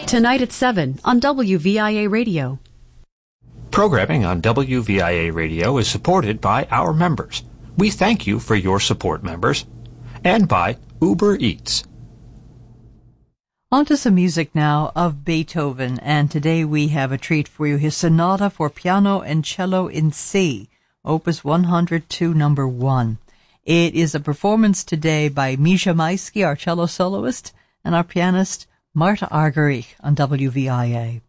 Tonight at 7 on WVIA Radio. Programming on WVIA Radio is supported by our members. We thank you for your support, members. And by Uber Eats. On to some music now of Beethoven, and today we have a treat for you, his Sonata for Piano and Cello in C, Opus 102, number 1. It is a performance today by Misha Maisky, our cello soloist, and our pianist Marta Argerich on WVIA.